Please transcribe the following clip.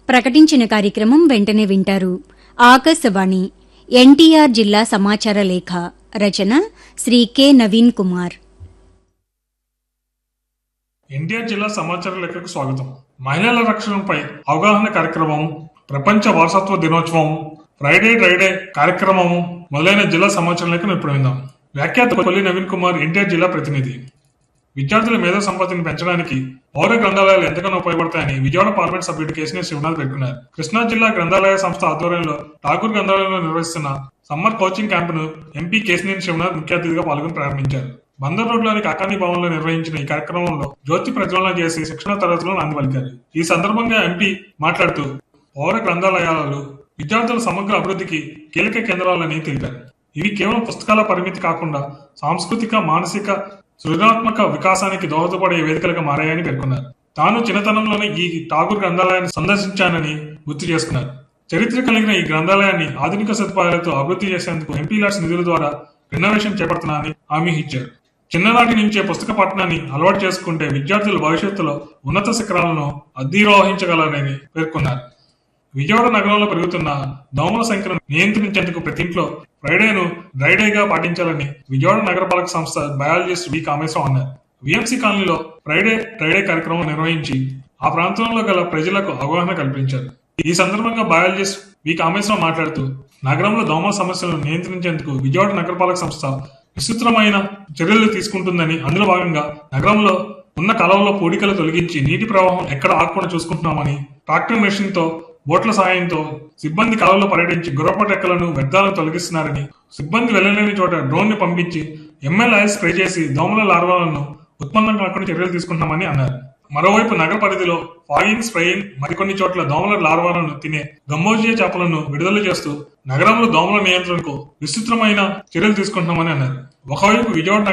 ప్రకటించిన కార్యక్రమం వెంటనే వింటారు. ఆకాశవాణి ఎన్టీఆర్ జిల్లా సమాచార లేఖ రచన శ్రీ కె నవీన్ కుమార్. ఎన్టీఆర్ జిల్లా సమాచార లేఖకు స్వాగతం. మహిళల రక్షణపై అవగాహన కార్యక్రమం, ప్రపంచ వారసత్వ దినోత్సవం, ఫ్రైడే డ్రైడే కార్యక్రమం మొదలైన జిల్లా సమాచార లేఖను ఇప్పుడు విందాం. వ్యాఖ్యాత కొల్లి నవీన్ కుమార్, ఎన్టీఆర్ జిల్లా ప్రతినిధి. విద్యార్థుల మేధో సంపత్తిని పెంచడానికి పౌర గ్రంథాలయాలు ఎంతగానో ఉపయోగపడతాయని విజయవాడ పార్లమెంట్ సభ్యుడు కేశినేని శివనాథ్ పేర్కొన్నారు. కృష్ణా జిల్లా గ్రంథాలయ సంస్థ ఆధ్వర్యంలో ఠాగూర్ గ్రంథాలయంలో నిర్వహిస్తున్న summer coaching క్యాంపును MP Kesineni Sivanath ముఖ్య అతిథిగా పాల్గొని ప్రారంభించారు. బందర్ రోడ్లోని కాకానీ భవన్ లో నిర్వహించిన ఈ కార్యక్రమంలో జ్యోతి ప్రజ్వలన చేసి శిక్షణ తరగతులను అందిపలికారు. ఈ సందర్భంగా ఎంపీ మాట్లాడుతూ పౌర గ్రంథాలయాలు విద్యార్థుల సమగ్ర అభివృద్ధికి కీలక కేంద్రాలని తెలిపారు. ఇవి కేవలం పుస్తకాల పరిమితి కాకుండా సాంస్కృతిక, మానసిక, సృజనాత్మక వికాసానికి దోహదపడే వేదికలుగా మారాయని పేర్కొన్నారు. తాను చిన్నతనంలోనే ఈ ఠాగూర్ గ్రంథాలయాన్ని సందర్శించానని గుర్తు చేసుకున్నారు. చరిత్ర కలిగిన ఈ గ్రంథాలయాన్ని ఆధునిక సదుపాయాలతో అభివృద్ధి చేసేందుకు ఎంపీ లాడ్స్ నిధుల ద్వారా రెనోవేషన్ చేపడుతున్నానని హామీ ఇచ్చారు. చిన్ననాటి నుంచే పుస్తక పఠనాన్ని అలవాటు చేసుకుంటే విద్యార్థులు భవిష్యత్తులో ఉన్నత శిఖరాలను అధిరోహించగలరని పేర్కొన్నారు. విజయవాడ నగరంలో పెరుగుతున్న దోమల సంఖ్యను నియంత్రించేందుకు ప్రతి ఇంట్లో ఫ్రైడేను డ్రైడేగా పాటించాలని విజయవాడ నగరపాలక సంస్థ బయాలజిస్ట్ వి కామేశ్వరం అన్నారు. విఎంసీ కాలనీలో ఫ్రైడే డ్రైడే కార్యక్రమం నిర్వహించి ఆ ప్రాంతంలో గల ప్రజలకు అవగాహన కల్పించారు. ఈ సందర్భంగా బయాలజిస్ట్ వి కామేశ్వరం మాట్లాడుతూ నగరంలో దోమల సమస్యలను నియంత్రించేందుకు విజయవాడ నగరపాలక సంస్థ విస్తృతమైన చర్యలు తీసుకుంటుందని, అందులో భాగంగా నగరంలో ఉన్న కాలువలో పూడికలు తొలగించి నీటి ప్రవాహం ఎక్కడ ఆగకుండా చూసుకుంటున్నామని, ట్రాక్టర్ మెషిన్ తో బోట్ల సాయంతో సిబ్బంది కాలంలో పర్యటించి గుర్రపటెక్కలను వ్యర్థాలను తొలగిస్తున్నారని, సిబ్బంది వెళ్లలేని చోట డ్రోన్ ని పంపించి ఎంఎల్ ఆయిల్ స్ప్రే చేసి దోమల లార్వాలను ఉత్పన్నం కాకుండా చర్యలు తీసుకుంటున్నామని అన్నారు. మరోవైపు నగర పరిధిలో ఫాగింగ్, స్ప్రేయింగ్, మరికొన్ని చోట్ల దోమల లార్వాలను తినే గంబోజియా చేపలను విడుదల చేస్తూ నగరంలో దోమల నియంత్రణకు విస్తృతమైన చర్యలు తీసుకుంటున్నామని అన్నారు. ఒకవైపు విజయవాడ